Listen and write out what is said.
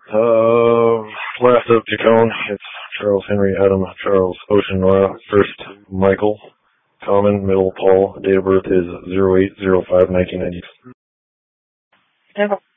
Last of Jacone, it's Charles Henry Adam Charles Ocean Nora. First, Michael. Common, middle, Paul. Date of birth is 08/05/1990.